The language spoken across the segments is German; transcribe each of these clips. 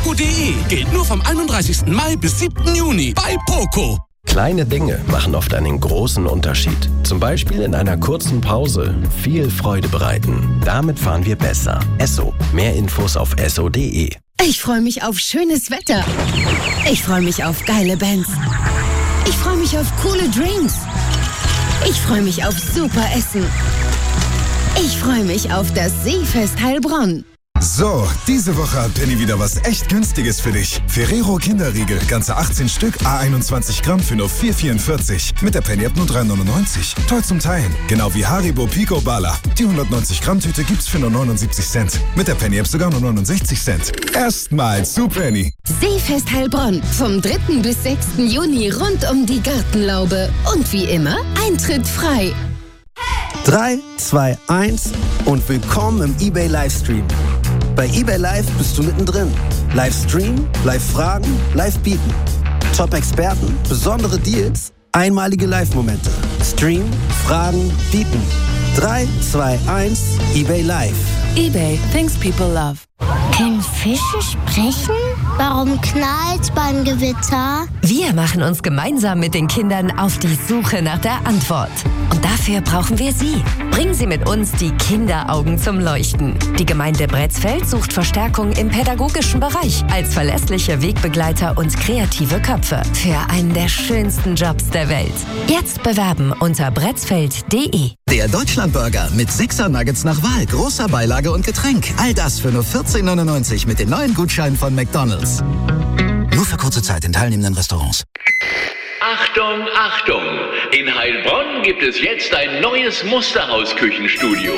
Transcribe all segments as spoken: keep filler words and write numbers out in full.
poco punkt de. Gilt nur vom einunddreißigsten Mai bis siebten Juni bei Poco. Kleine Dinge machen oft einen großen Unterschied. Zum Beispiel in einer kurzen Pause viel Freude bereiten. Damit fahren wir besser. Esso. Mehr Infos auf esso punkt de. Ich freue mich auf schönes Wetter. Ich freue mich auf geile Bands. Ich freue mich auf coole Drinks. Ich freue mich auf super Essen. Ich freue mich auf das Seefest Heilbronn. So, diese Woche hat Penny wieder was echt Günstiges für dich. Ferrero Kinderriegel, ganze achtzehn Stück, à einundzwanzig Gramm für nur vier vierundvierzig. Mit der Penny App nur drei neunundneunzig. Toll zum Teilen. Genau wie Haribo Pico Bala. Die hundertneunzig Gramm Tüte gibt's für nur neunundsiebzig Cent. Mit der Penny App sogar nur neunundsechzig Cent. Erstmals zu Penny. Seefest Heilbronn. Vom dritten bis sechsten Juni rund um die Gartenlaube. Und wie immer, Eintritt frei. drei, zwei, eins und willkommen im eBay Livestream. Bei eBay Live bist du mittendrin. Livestream, Live-Fragen, Live-Bieten. Top-Experten, besondere Deals, einmalige Live-Momente. Stream, Fragen, Bieten. drei, zwei, eins, eBay Live. eBay, things people love. Können Fische sprechen? Warum knallt's beim Gewitter? Wir machen uns gemeinsam mit den Kindern auf die Suche nach der Antwort. Und dafür brauchen wir Sie. Bringen Sie mit uns die Kinderaugen zum Leuchten. Die Gemeinde Bretzfeld sucht Verstärkung im pädagogischen Bereich als verlässliche Wegbegleiter und kreative Köpfe für einen der schönsten Jobs der Welt. Jetzt bewerben unter bretzfeld punkt de. Der Deutschlandburger mit sechser Nuggets nach Wahl, großer Beilage und Getränk. All das für nur vierzehn neunundneunzig mit den neuen Gutscheinen von McDonald's. Nur für kurze Zeit in teilnehmenden Restaurants. Achtung, Achtung! In Heilbronn gibt es jetzt ein neues Musterhaus-Küchenstudio.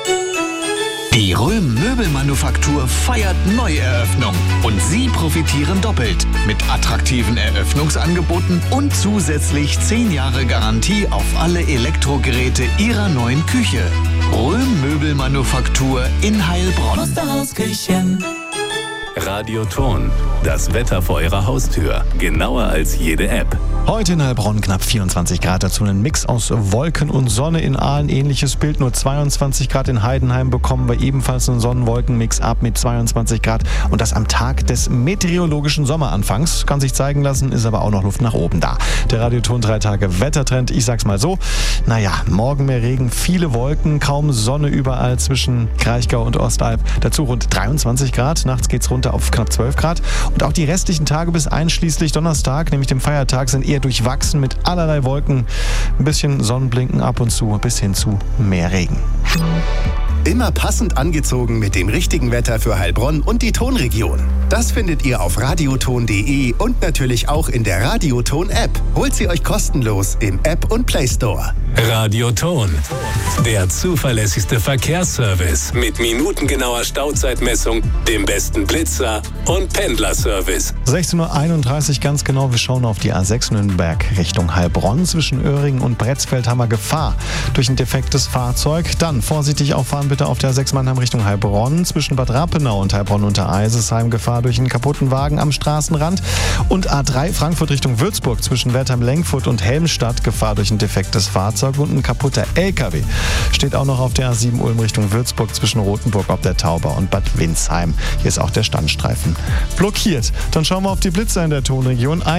Die Röhm Möbelmanufaktur feiert Neueröffnung und Sie profitieren doppelt mit attraktiven Eröffnungsangeboten und zusätzlich zehn Jahre Garantie auf alle Elektrogeräte Ihrer neuen Küche. Röhm Möbelmanufaktur in Heilbronn. Musterhausküchen. Radioton. Das Wetter vor Ihrer Haustür. Genauer als jede App. Heute in Heilbronn knapp vierundzwanzig Grad, dazu ein Mix aus Wolken und Sonne. In Aalen ähnliches Bild, nur zweiundzwanzig Grad. In Heidenheim bekommen wir ebenfalls einen Sonnenwolkenmix ab mit zweiundzwanzig Grad. Und das am Tag des meteorologischen Sommeranfangs. Kann sich zeigen lassen, ist aber auch noch Luft nach oben da. Der Radioton drei Tage Wettertrend, ich sag's mal so. Naja, morgen mehr Regen, viele Wolken, kaum Sonne überall zwischen Kraichgau und Ostalb. Dazu rund dreiundzwanzig Grad, nachts geht's runter auf knapp zwölf Grad. Und auch die restlichen Tage bis einschließlich Donnerstag, nämlich dem Feiertag, sind eher durchwachsen mit allerlei Wolken, ein bisschen Sonnenblinken ab und zu, bis hin zu mehr Regen. Immer passend angezogen mit dem richtigen Wetter für Heilbronn und die Tonregion. Das findet ihr auf radioton punkt de und natürlich auch in der Radioton-App. Holt sie euch kostenlos im App und Play Store. Radioton. Der zuverlässigste Verkehrsservice mit minutengenauer Stauzeitmessung, dem besten Blitzer und Pendlerservice. sechzehn Uhr einunddreißig ganz genau. Wir schauen auf die A sechs Nürnberg Richtung Heilbronn. Zwischen Öhringen und Bretzfeld haben wir Gefahr durch ein defektes Fahrzeug. Dann vorsichtig auffahren bitte auf der A sechs Mannheim Richtung Heilbronn. Zwischen Bad Rappenau und Heilbronn unter Eisesheim Gefahr durch einen kaputten Wagen am Straßenrand. Und A drei Frankfurt Richtung Würzburg zwischen Wertheim-Lenkfurt und Helmstadt Gefahr durch ein defektes Fahrzeug und ein kaputter L K W. Steht auch noch auf der A sieben Ulm Richtung Würzburg zwischen Rothenburg ob der Tauber und Bad Windsheim. Hier ist auch der Standstreifen blockiert. Dann schauen wir auf die Blitzer in der Tonregion.